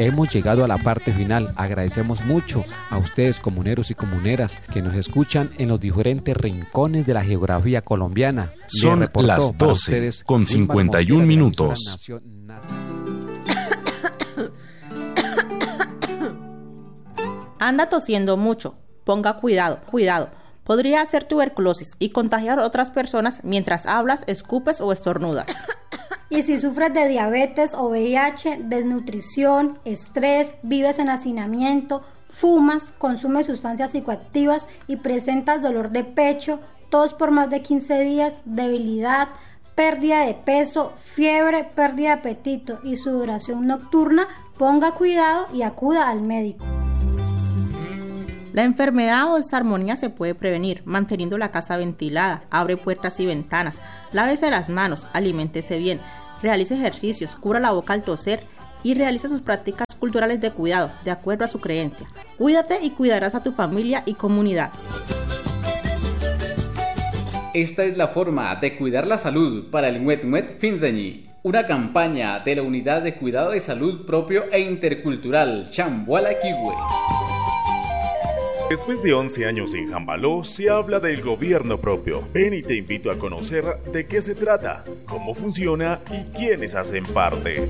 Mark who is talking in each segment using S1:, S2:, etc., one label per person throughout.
S1: hemos llegado a la parte final. Agradecemos mucho a ustedes, comuneros y comuneras, que nos escuchan en los diferentes rincones de la geografía colombiana.
S2: Son las 12:51
S3: Anda tosiendo mucho. Ponga cuidado. Podría ser tuberculosis y contagiar a otras personas mientras hablas, escupes o estornudas.
S4: Y si sufres de diabetes o VIH, desnutrición, estrés, vives en hacinamiento, fumas, consumes sustancias psicoactivas y presentas dolor de pecho, tos por más de 15 días, debilidad, pérdida de peso, fiebre, pérdida de apetito y sudoración nocturna, ponga cuidado y acuda al médico.
S3: La enfermedad o desarmonía se puede prevenir manteniendo la casa ventilada, abre puertas y ventanas, lávese las manos, aliméntese bien, realice ejercicios, cubra la boca al toser y realice sus prácticas culturales de cuidado, de acuerdo a su creencia. Cuídate y cuidarás a tu familia y comunidad.
S5: Esta es la forma de cuidar la salud para el Muet Finzeñi, una campaña de la Unidad de Cuidado de Salud Propio e Intercultural Chambuala Quihue.
S2: Después de 11 años en Jambaló, se habla del gobierno propio. Ven y te invito a conocer de qué se trata, cómo funciona y quiénes hacen parte.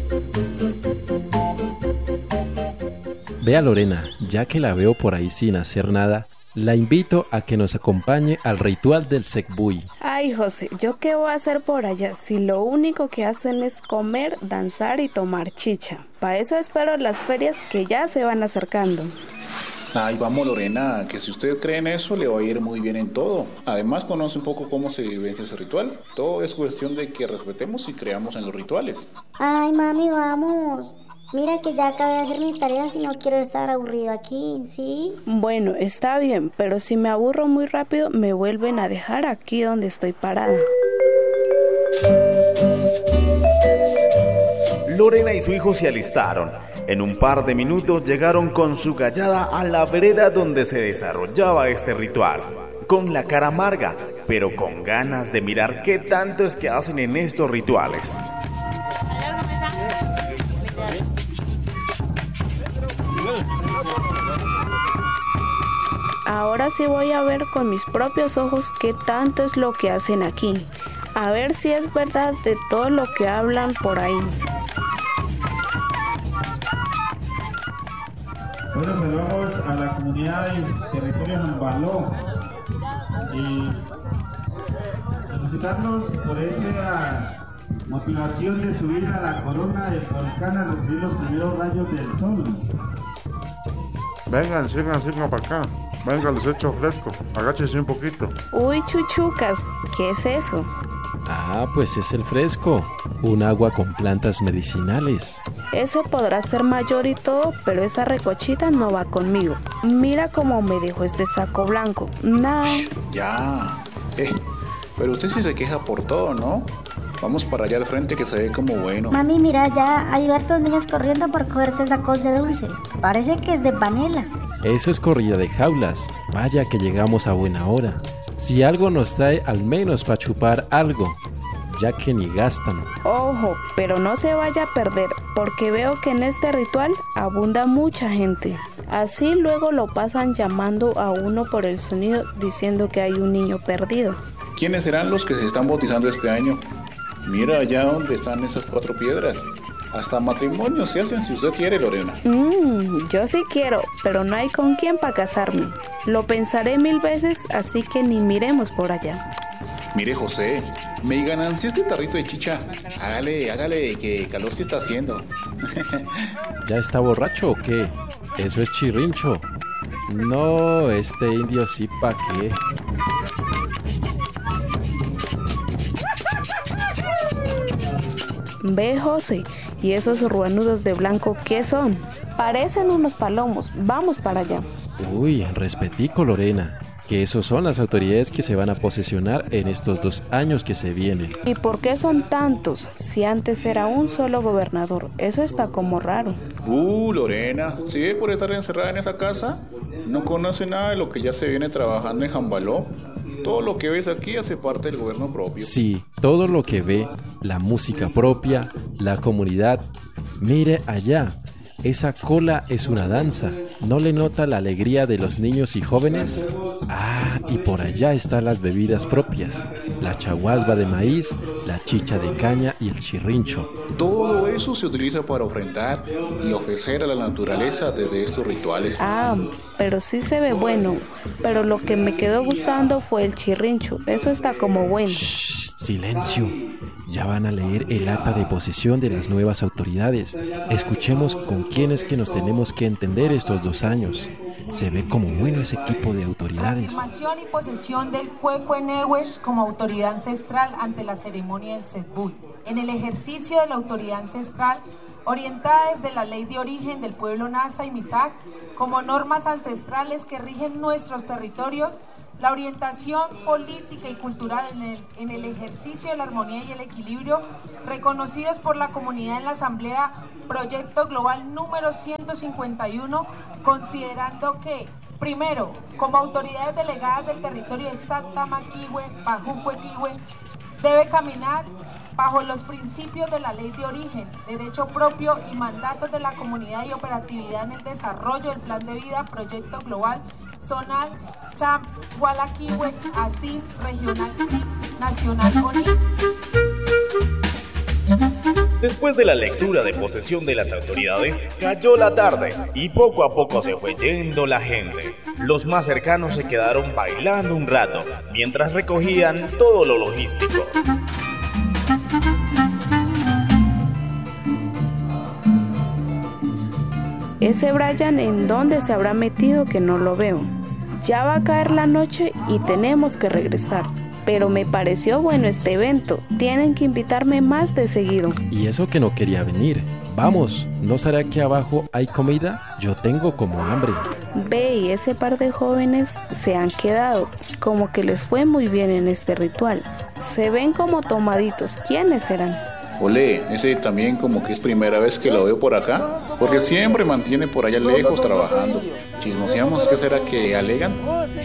S6: Vea Lorena, ya que la veo por ahí sin hacer nada, la invito a que nos acompañe al ritual del Secbuy.
S7: Ay, José, ¿yo qué voy a hacer por allá si lo único que hacen es comer, danzar y tomar chicha? Para eso espero las ferias que ya se van acercando.
S8: Ay, vamos Lorena, que si usted cree en eso le va a ir muy bien en todo. Además conoce un poco cómo se vivencia ese ritual. Todo es cuestión de que respetemos y creamos en los rituales.
S9: Ay, mami, vamos. Mira que ya acabé de hacer mis tareas y no quiero estar aburrido aquí, ¿sí?
S7: Bueno, está bien, pero si me aburro muy rápido me vuelven a dejar aquí donde estoy parada.
S2: Lorena y su hijo se alistaron. En un par de minutos llegaron con su gallada a la vereda donde se desarrollaba este ritual. Con la cara amarga, pero con ganas de mirar qué tanto es que hacen en estos rituales.
S7: Ahora sí voy a ver con mis propios ojos qué tanto es lo que hacen aquí. A ver si es verdad de todo lo que hablan por ahí.
S10: Bueno, saludamos a la comunidad del territorio de Jambaló y felicitarlos por esa motivación de subir a la corona del volcán a recibir los primeros rayos del sol.
S11: Vengan, sigan para acá. Venga, les echo fresco. Agáchese un poquito.
S7: Uy, chuchucas, ¿qué es eso?
S6: Ah, pues es el fresco, un agua con plantas medicinales.
S7: Ese podrá ser mayor y todo, pero esa recochita no va conmigo. Mira cómo me dejó este saco blanco. Nah.
S8: Ya. Pero usted sí se queja por todo, ¿no? Vamos para allá al frente que se ve como bueno.
S9: Mami, mira, ya hay hartos niños corriendo por cogerse sacos de dulce. Parece que es de panela.
S6: Eso es corrida de jaulas. Vaya que llegamos a buena hora. Si algo nos trae, al menos para chupar algo, ya que ni gastan.
S7: Ojo, pero no se vaya a perder, porque veo que en este ritual abunda mucha gente. Así luego lo pasan llamando a uno por el sonido diciendo que hay un niño perdido.
S8: ¿Quiénes serán los que se están bautizando este año? Mira allá donde están esas 4 piedras. Hasta matrimonios se hacen si usted quiere, Lorena.
S7: Yo sí quiero, pero no hay con quién para casarme. Lo pensaré 1000 veces, así que ni miremos por allá.
S8: Mire, José, me ganancié este tarrito de chicha. Hágale, que calor sí está haciendo.
S6: ¿Ya está borracho o qué? Eso es chirrincho. No, este indio sí pa' qué.
S7: Ve, José, ¿y esos ruanudos de blanco qué son? Parecen unos palomos, vamos para allá.
S6: Uy, respetico, Lorena, que esos son las autoridades que se van a posesionar en estos 2 años que se vienen.
S7: ¿Y por qué son tantos? Si antes era un solo gobernador, eso está como raro.
S8: Lorena, ¿sí ve por estar encerrada en esa casa? No conoce nada de lo que ya se viene trabajando en Jambaló. Todo lo que ves aquí hace parte del gobierno propio.
S6: Sí, todo lo que ve, la música propia, la comunidad. Mire allá, esa cola es una danza. ¿No le nota la alegría de los niños y jóvenes? Ah, y por allá están las bebidas propias, la chaguasba de maíz, la chicha de caña y el chirrincho.
S8: Todo eso se utiliza para ofrendar y ofrecer a la naturaleza desde estos rituales.
S7: Ah, pero sí se ve bueno. Pero lo que me quedó gustando fue el chirrincho. Eso está como bueno.
S6: Shh, silencio. Ya van a leer el acta de posesión de las nuevas autoridades. Escuchemos con quién es que nos tenemos que entender estos 2 años. Se ve como bueno ese equipo de autoridades.
S12: Afirmación y posesión del Cuecuenehuesh como autoridad ancestral ante la ceremonia del Setbuy. En el ejercicio de la autoridad ancestral, orientada desde la ley de origen del pueblo Nasa y Misak, como normas ancestrales que rigen nuestros territorios, la orientación política y cultural en el ejercicio de la armonía y el equilibrio, reconocidos por la comunidad en la Asamblea Proyecto Global número 151, considerando que, primero, como autoridades delegadas del territorio de Santamaquihue, Pajucuequihue, debe caminar bajo los principios de la ley de origen, derecho propio y mandatos de la comunidad y operatividad en el desarrollo del plan de vida Proyecto Global Zonal Chambualaquihue, así Regional CRI, Nacional ONI.
S2: Después de la lectura de posesión de las autoridades, cayó la tarde y poco a poco se fue yendo la gente. Los más cercanos se quedaron bailando un rato, mientras recogían todo lo logístico.
S7: Ese Brian, ¿en dónde se habrá metido que no lo veo? Ya va a caer la noche y tenemos que regresar. Pero me pareció bueno este evento. Tienen que invitarme más de seguido.
S6: Y eso que no quería venir. Vamos, ¿no será que abajo hay comida? Yo tengo como hambre.
S7: Ve, y ese par de jóvenes se han quedado. Como que les fue muy bien en este ritual. Se ven como tomaditos. ¿Quiénes serán?
S8: Ole, ese también como que es primera vez que lo veo por acá, porque siempre mantiene por allá lejos trabajando. Chismoseamos, ¿qué será que alegan?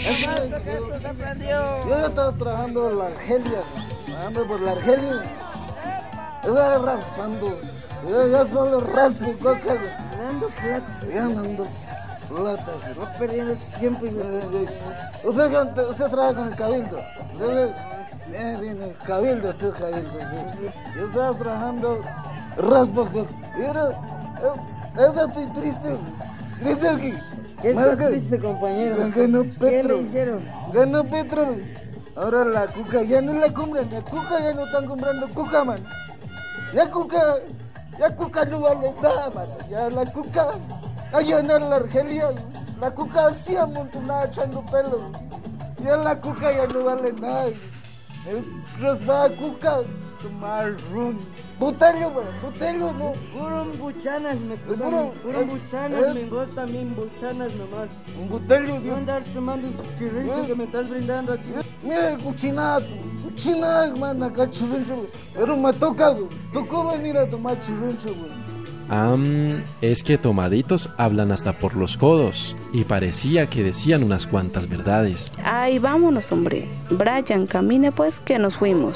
S13: Yo ya estaba trabajando en la Argelia, trabajando por la Argelia. Yo estaba raspando, yo ya solo raspo coca, dando plata, ganando plata, no perdiendo tiempo. Usted trabaja con el cabildo. En el cabildo, usted cabildo. Yo estaba trabajando raspo coca. Yo estoy triste. ¿Triste aquí?
S14: ¿Qué está triste, compañero?
S13: Ganó Petro.
S14: ¿Qué le hicieron?
S13: Ganó Petro. Ahora la cuca ya no la compran. La cuca ya no están comprando cuca, man. Ya cuca no vale nada, man. Ya la cuca, allá en la Argelia, la cuca hacía amontonada echando pelo. Ya la cuca ya no vale nada. Raspada cuca, tomar rum. Butelio, man, butelio, no.
S14: Puro buchanas, puro buchanas, vos también buchanas nomás.
S13: Un butelio,
S14: Dios. Andar tomando ese chirrincho que me estás brindando aquí.
S13: Mira, cuchinado, man, acá chirrincho. Pero me tocó venir a tomar chirrincho, güey.
S6: Es que tomaditos hablan hasta por los codos. Y parecía que decían unas cuantas verdades.
S7: Ay, vámonos, hombre. Brian, camine pues que nos fuimos.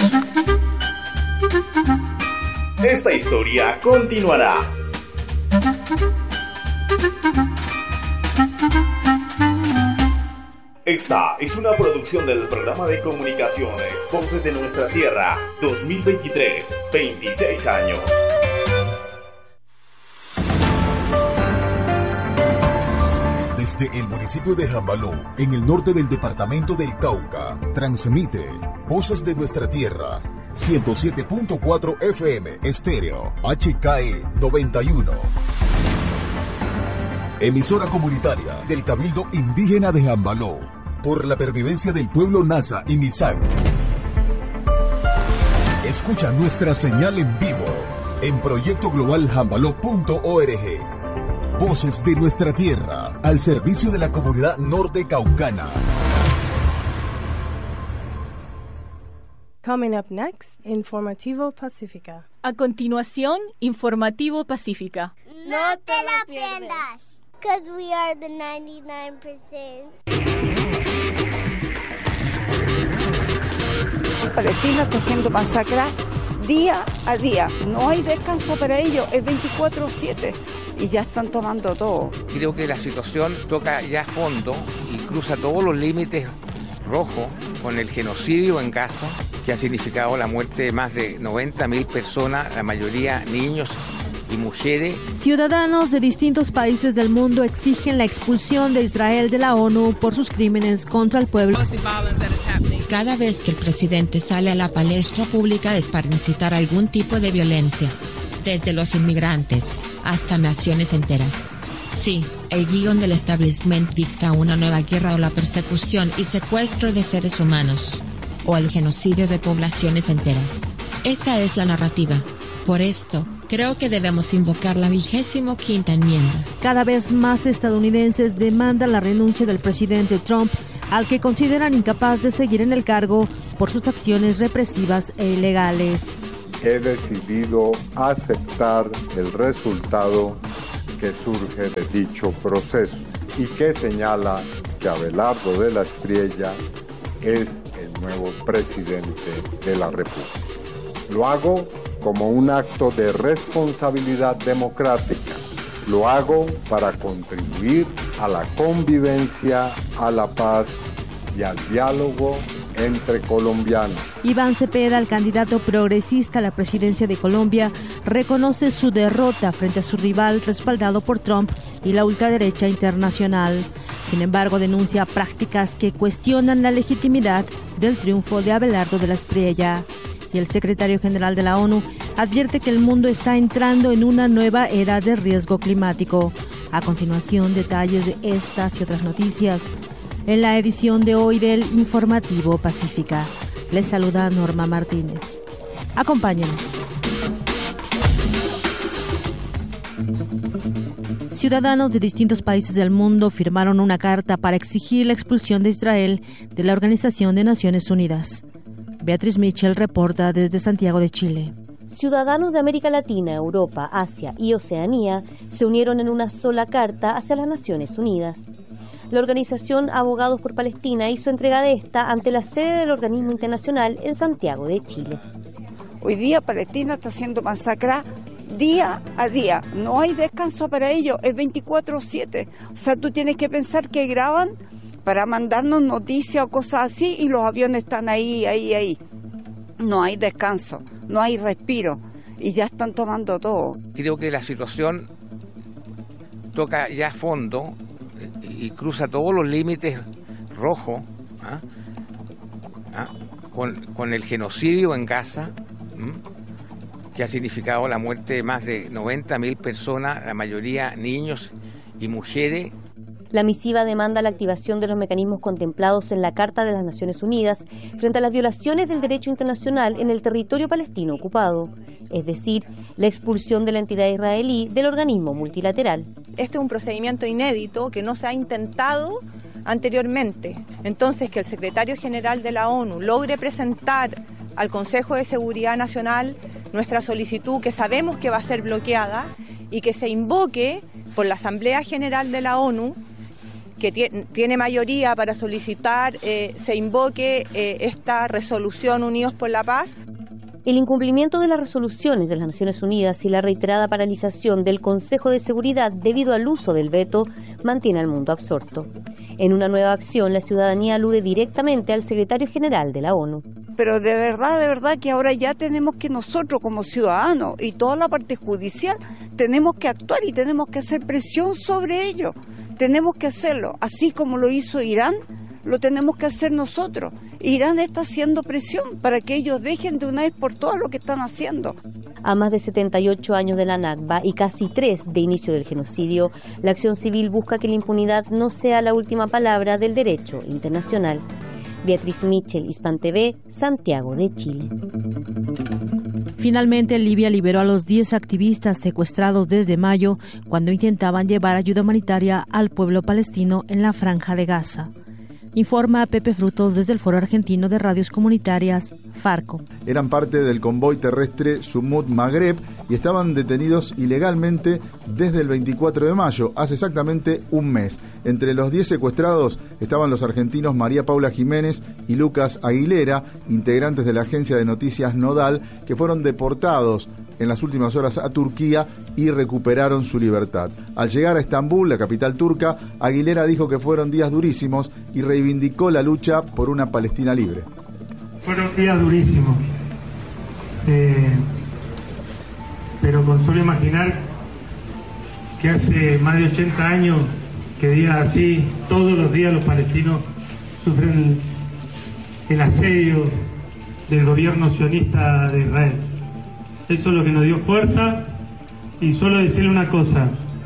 S2: Esta historia continuará. Esta es una producción del programa de comunicaciones Voces de Nuestra Tierra 2023, 26 años.
S15: Desde el municipio de Jambaló, en el norte del departamento del Cauca, transmite Voces de Nuestra Tierra, 107.4 FM estéreo, HKE 91. Emisora comunitaria del Cabildo Indígena de Jambaló, por la pervivencia del pueblo Nasa y Misak. Escucha nuestra señal en vivo en proyectoglobaljambaló.org. Voces de Nuestra Tierra, al servicio de la comunidad norte caucana.
S16: Coming up next, Informativo Pacífica.
S17: A continuación, Informativo Pacífica.
S9: No te la pierdas, because we are the 99%.
S18: Palestina está siendo masacrada día a día. No hay descanso para ellos, es 24/7 y ya están tomando todo.
S19: Creo que la situación toca ya a fondo y cruza todos los límites rojos con el genocidio en Gaza, que ha significado la muerte de más de 90.000 personas, la mayoría niños y mujeres.
S20: Ciudadanos de distintos países del mundo exigen la expulsión de Israel de la ONU por sus crímenes contra el pueblo.
S21: Cada vez que el presidente sale a la palestra pública es para incitar algún tipo de violencia, desde los inmigrantes hasta naciones enteras. Sí, el guión del establishment dicta una nueva guerra o la persecución y secuestro de seres humanos, o el genocidio de poblaciones enteras. Esa es la narrativa. Por esto, creo que debemos invocar la 25ª enmienda.
S20: Cada vez más estadounidenses demandan la renuncia del presidente Trump, al que consideran incapaz de seguir en el cargo por sus acciones represivas e ilegales.
S22: He decidido aceptar el resultado que surge de dicho proceso y que señala que Abelardo de la Espriella es el nuevo presidente de la República. Lo hago como un acto de responsabilidad democrática. Lo hago para contribuir a la convivencia, a la paz y al diálogo entre colombianos.
S20: Iván Cepeda, el candidato progresista a la presidencia de Colombia, reconoce su derrota frente a su rival respaldado por Trump y la ultraderecha internacional. Sin embargo, denuncia prácticas que cuestionan la legitimidad del triunfo de Abelardo de la Espriella. Y el secretario general de la ONU advierte que el mundo está entrando en una nueva era de riesgo climático. A continuación, detalles de estas y otras noticias en la edición de hoy del Informativo Pacífica. Les saluda Norma Martínez. Acompáñenos. Ciudadanos de distintos países del mundo firmaron una carta para exigir la expulsión de Israel de la Organización de Naciones Unidas. Beatriz Mitchell reporta desde Santiago de Chile.
S23: Ciudadanos de América Latina, Europa, Asia y Oceanía se unieron en una sola carta hacia las Naciones Unidas. La organización Abogados por Palestina hizo entrega de esta ante la sede del organismo internacional en Santiago de Chile.
S18: Hoy día Palestina está siendo masacrada día a día. No hay descanso para ellos, es 24/7. O sea, tú tienes que pensar que graban para mandarnos noticias o cosas así y los aviones están ahí. No hay descanso, no hay respiro y ya están tomando todo.
S19: Creo que la situación toca ya a fondo y cruza todos los límites rojos con el genocidio en Gaza, que ha significado la muerte de más de 90.000 personas, la mayoría niños y mujeres.
S23: La misiva demanda la activación de los mecanismos contemplados en la Carta de las Naciones Unidas frente a las violaciones del derecho internacional en el territorio palestino ocupado, es decir, la expulsión de la entidad israelí del organismo multilateral.
S24: Este es un procedimiento inédito que no se ha intentado anteriormente. Entonces, que el secretario general de la ONU logre presentar al Consejo de Seguridad Nacional nuestra solicitud, que sabemos que va a ser bloqueada, y que se invoque por la Asamblea General de la ONU, que tiene mayoría para solicitar, se invoque esta resolución Unidos por la Paz.
S23: El incumplimiento de las resoluciones de las Naciones Unidas y la reiterada paralización del Consejo de Seguridad debido al uso del veto mantiene al mundo absorto. En una nueva acción, la ciudadanía alude directamente al secretario general de la ONU.
S18: Pero de verdad que ahora ya tenemos que nosotros como ciudadanos y toda la parte judicial tenemos que actuar y tenemos que hacer presión sobre ellos. Tenemos que hacerlo, así como lo hizo Irán, lo tenemos que hacer nosotros. Irán está haciendo presión para que ellos dejen de una vez por todas lo que están haciendo.
S23: A más de 78 años de la Nakba y casi 3 de inicio del genocidio, la acción civil busca que la impunidad no sea la última palabra del derecho internacional. Beatriz Mitchell, Hispan TV, Santiago de Chile.
S20: Finalmente, Libia liberó a los 10 activistas secuestrados desde mayo cuando intentaban llevar ayuda humanitaria al pueblo palestino en la Franja de Gaza. Informa Pepe Frutos desde el Foro Argentino de Radios Comunitarias, Farco.
S1: Eran parte del convoy terrestre Sumut Magreb y estaban detenidos ilegalmente desde el 24 de mayo, hace exactamente un mes. Entre los 10 secuestrados estaban los argentinos María Paula Jiménez y Lucas Aguilera, integrantes de la agencia de noticias Nodal, que fueron deportados en las últimas horas a Turquía y recuperaron su libertad. Al llegar a Estambul, la capital turca, Aguilera dijo que fueron días durísimos y reivindicó la lucha por una Palestina libre.
S3: Fueron días durísimos, pero con solo imaginar que hace más de 80 años que días así, todos los días los palestinos sufren el asedio del gobierno sionista de Israel. Eso es lo que nos dio fuerza, y solo decirle una cosa: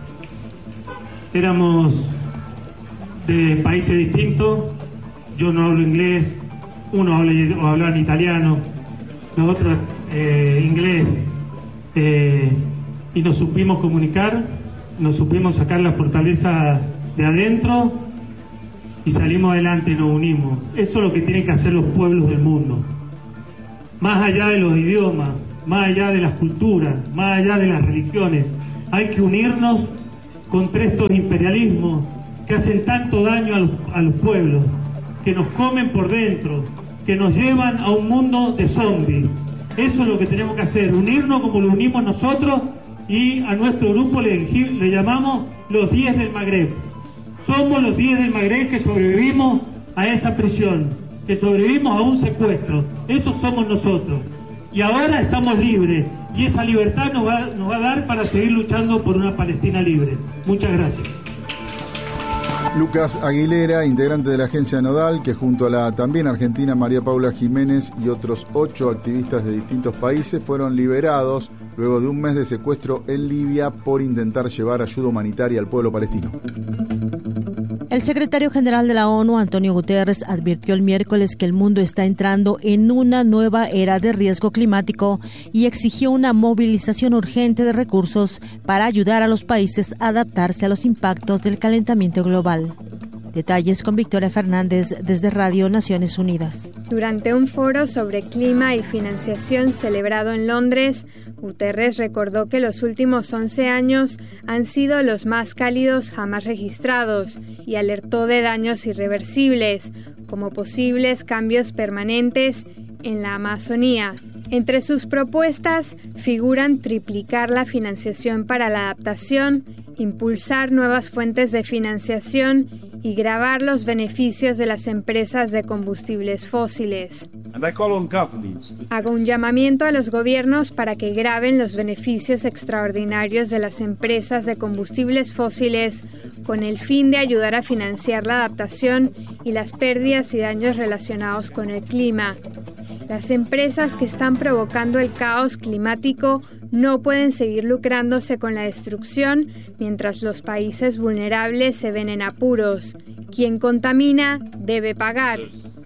S3: éramos de países distintos, yo no hablo inglés, uno habla en italiano, los otros inglés, y nos supimos comunicar, nos supimos sacar la fortaleza de adentro y salimos adelante, nos unimos. Eso es lo que tienen que hacer los pueblos del mundo, más allá de los idiomas, más allá de las culturas, más allá de las religiones. Hay que unirnos contra estos imperialismos que hacen tanto daño a los pueblos, que nos comen por dentro, que nos llevan a un mundo de zombies. Eso es lo que tenemos que hacer, unirnos como lo unimos nosotros, y a nuestro grupo le llamamos los 10 del Magreb. Somos los 10 del Magreb que sobrevivimos a esa prisión, que sobrevivimos a un secuestro. Esos somos nosotros. Y ahora estamos libres, y esa libertad nos va a dar para seguir luchando por una Palestina libre. Muchas gracias.
S1: Lucas Aguilera, integrante de la agencia Nodal, que junto a la también argentina María Paula Jiménez y otros 8 activistas de distintos países fueron liberados luego de un mes de secuestro en Libia por intentar llevar ayuda humanitaria al pueblo palestino.
S20: El secretario general de la ONU, Antonio Guterres, advirtió el miércoles que el mundo está entrando en una nueva era de riesgo climático y exigió una movilización urgente de recursos para ayudar a los países a adaptarse a los impactos del calentamiento global. Detalles con Victoria Fernández desde Radio Naciones Unidas.
S4: Durante un foro sobre clima y financiación celebrado en Londres, Guterres recordó que los últimos 11 años han sido los más cálidos jamás registrados y alertó de daños irreversibles, como posibles cambios permanentes en la Amazonía. Entre sus propuestas figuran triplicar la financiación para la adaptación, impulsar nuevas fuentes de financiación y gravar los beneficios de las empresas de combustibles fósiles. Hago un llamamiento a los gobiernos para que graben los beneficios extraordinarios de las empresas de combustibles fósiles con el fin de ayudar a financiar la adaptación y las pérdidas y daños relacionados con el clima. Las empresas que están provocando el caos climático no pueden seguir lucrándose con la destrucción mientras los países vulnerables se ven en apuros. Quien contamina debe pagar.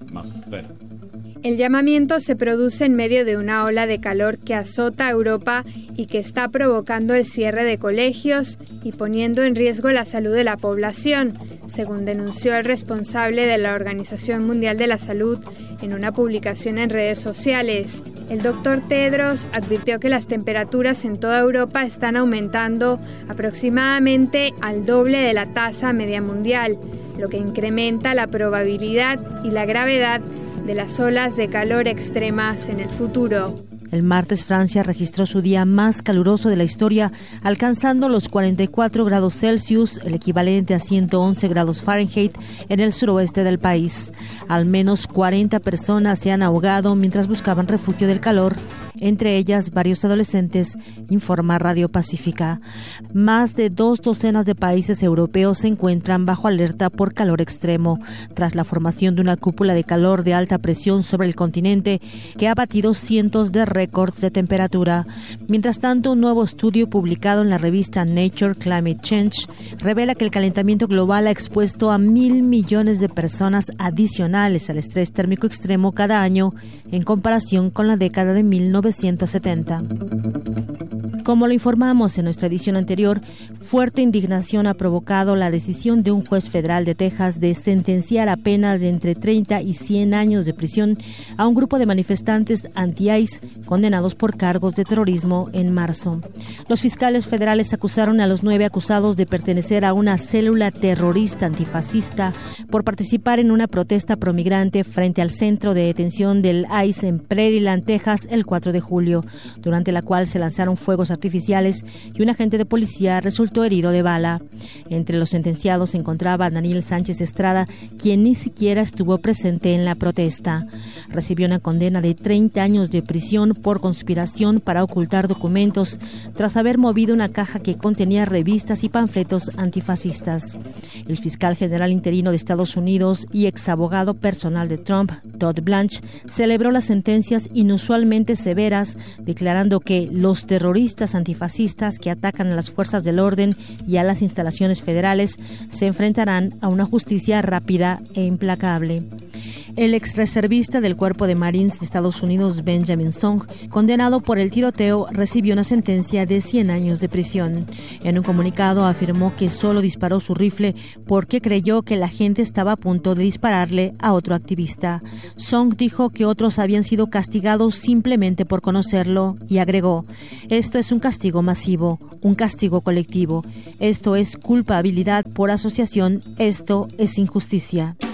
S4: El llamamiento se produce en medio de una ola de calor que azota a Europa y que está provocando el cierre de colegios y poniendo en riesgo la salud de la población, según denunció el responsable de la Organización Mundial de la Salud en una publicación en redes sociales. El doctor Tedros advirtió que las temperaturas en toda Europa están aumentando aproximadamente al doble de la tasa media mundial, lo que incrementa la probabilidad y la gravedad de las olas de calor extremas en el futuro.
S20: El martes Francia registró su día más caluroso de la historia, alcanzando los 44 grados Celsius, el equivalente a 111 grados Fahrenheit, en el suroeste del país. Al menos 40 personas se han ahogado mientras buscaban refugio del calor, entre ellas varios adolescentes, informa Radio Pacífica. Más de 2 docenas de países europeos se encuentran bajo alerta por calor extremo, tras la formación de una cúpula de calor de alta presión sobre el continente que ha batido cientos de récords de temperatura. Mientras tanto, un nuevo estudio publicado en la revista Nature Climate Change revela que el calentamiento global ha expuesto a 1.000 millones de personas adicionales al estrés térmico extremo cada año en comparación con la década de 1970. Como lo informamos en nuestra edición anterior, fuerte indignación ha provocado la decisión de un juez federal de Texas de sentenciar a penas de entre 30 y 100 años de prisión a un grupo de manifestantes anti-ICE condenados por cargos de terrorismo en marzo. Los fiscales federales acusaron a los 9 acusados de pertenecer a una célula terrorista antifascista por participar en una protesta promigrante frente al centro de detención del ICE en Prairieland, Texas, el 4 de julio, durante la cual se lanzaron fuegos artificiales y un agente de policía resultó herido de bala. Entre los sentenciados se encontraba Daniel Sánchez Estrada, quien ni siquiera estuvo presente en la protesta. Recibió una condena de 30 años de prisión por conspiración para ocultar documentos tras haber movido una caja que contenía revistas y panfletos antifascistas. El fiscal general interino de Estados Unidos y exabogado personal de Trump, Todd Blanche, celebró las sentencias inusualmente severas, declarando que los terroristas antifascistas que atacan a las fuerzas del orden y a las instalaciones federales se enfrentarán a una justicia rápida e implacable. El exreservista del Cuerpo de Marines de Estados Unidos, Benjamin Song, condenado por el tiroteo, recibió una sentencia de 100 años de prisión. En un comunicado afirmó que solo disparó su rifle porque creyó que la gente estaba a punto de dispararle a otro activista. Song dijo que otros habían sido castigados simplemente por conocerlo y agregó: "Esto es un castigo masivo, un castigo colectivo. Esto es culpabilidad por asociación, esto es injusticia".